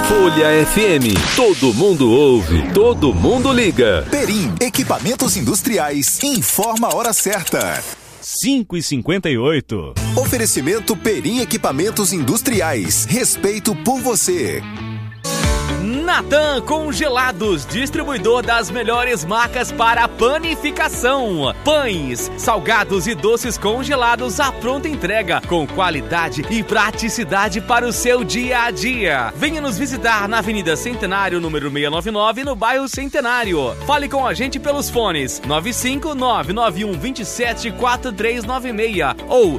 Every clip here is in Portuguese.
Folha FM. Todo mundo ouve, todo mundo liga. Perim, equipamentos industriais. Informa a hora certa. 5h58. Oferecimento Perim Equipamentos Industriais. Respeito por você. Natan Congelados, distribuidor das melhores marcas para panificação. Pães, salgados e doces congelados à pronta entrega, com qualidade e praticidade para o seu dia a dia. Venha nos visitar na Avenida Centenário, número 699, no bairro Centenário. Fale com a gente pelos fones 95991274396 ou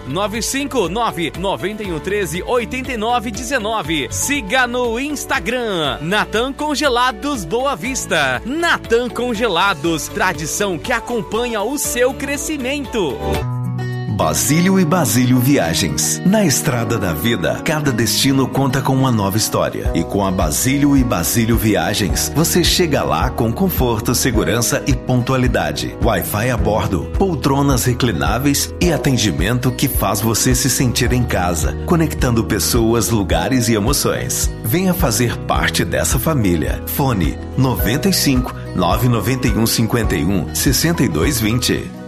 95991138919. Siga no Instagram Natan Congelados Boa Vista. Natan Congelados, tradição que acompanha o seu crescimento. Basílio e Basílio Viagens. Na estrada da vida, cada destino conta com uma nova história. E com a Basílio e Basílio Viagens, você chega lá com conforto, segurança e pontualidade. Wi-Fi a bordo, poltronas reclináveis e atendimento que faz você se sentir em casa, conectando pessoas, lugares e emoções. Venha fazer parte dessa família. Fone 95 991 51 6220.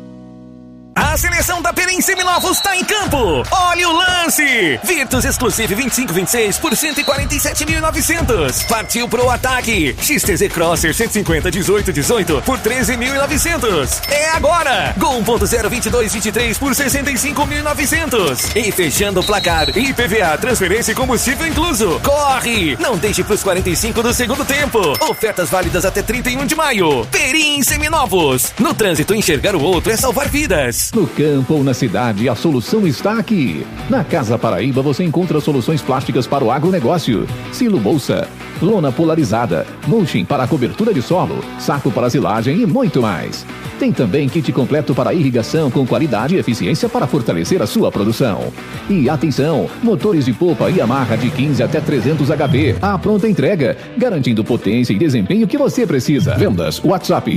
A seleção da Perim Seminovos está em campo. Olha o lance! Virtus Exclusive 2526 por 147.900. Partiu pro ataque. XTZ Crosser 150 1818 por 13.900. É agora! Gol 1.0 2223 por 65.900. E fechando o placar, IPVA, transferência e combustível incluso. Corre! Não deixe pros 45 do segundo tempo. Ofertas válidas até 31 de maio. Perim Seminovos. No trânsito, enxergar o outro é salvar vidas. No campo ou na cidade, a solução está aqui. Na Casa Paraíba você encontra soluções plásticas para o agronegócio. Silo bolsa, lona polarizada, mulching para a cobertura de solo, saco para silagem e muito mais. Tem também kit completo para irrigação com qualidade e eficiência para fortalecer a sua produção. E atenção, motores de polpa e amarra de 15 até 300 HP. À pronta entrega, garantindo potência e desempenho que você precisa. Vendas, WhatsApp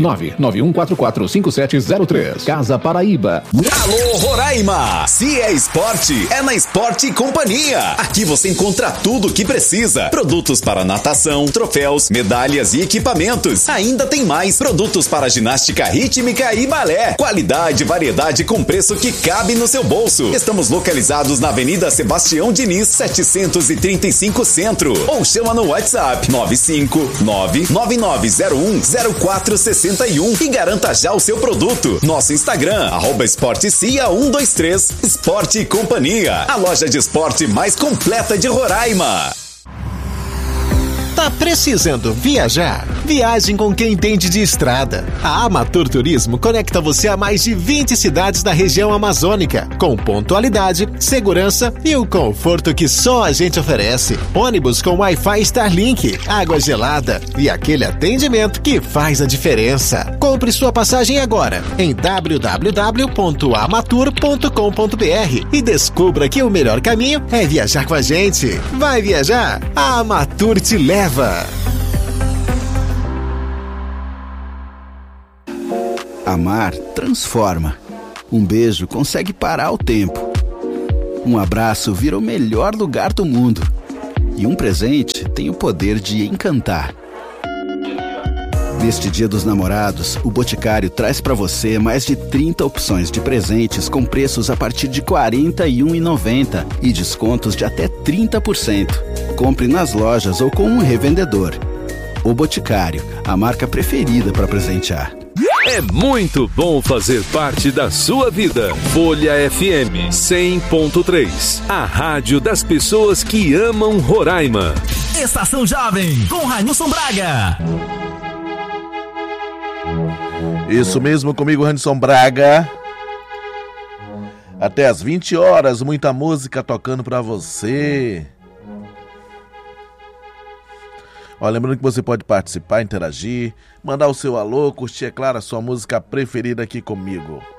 991445703. Casa Paraíba. Alô, Roraima! Se é esporte, é na Esporte Companhia. Aqui você encontra tudo o que precisa. Produtos para natação, troféus, medalhas e equipamentos. Ainda tem mais produtos para ginástica rítmica e balé. Qualidade e variedade com preço que cabe no seu bolso. Estamos localizados na Avenida Sebastião Diniz, 735 Centro. Ou chama no WhatsApp 95999010461 e garanta já o seu produto. Nosso Instagram, @esportecia123. Esporte Companhia, a loja de esporte mais completa de Roraima. Tá precisando viajar? Viagem com quem entende de estrada. A Amatur Turismo conecta você a mais de 20 cidades da região amazônica, com pontualidade, segurança e o conforto que só a gente oferece. Ônibus com Wi-Fi Starlink, água gelada e aquele atendimento que faz a diferença. Compre sua passagem agora em www.amatur.com.br e descubra que o melhor caminho é viajar com a gente. Vai viajar? A Amatur te leva. Amar transforma. Um beijo consegue parar o tempo. Um abraço vira o melhor lugar do mundo. E um presente tem o poder de encantar. Neste Dia dos Namorados, o Boticário traz para você mais de 30 opções de presentes com preços a partir de R$ 41,90 e descontos de até 30%. Compre nas lojas ou com um revendedor. O Boticário, a marca preferida para presentear. É muito bom fazer parte da sua vida. Folha FM 100.3, a rádio das pessoas que amam Roraima. Estação Jovem, com Railson Braga. Isso mesmo, comigo, Randerson Braga. Até às 20 horas, muita música tocando pra você. Ó, lembrando que você pode participar, interagir, mandar o seu alô, curtir, é claro, a sua música preferida aqui comigo.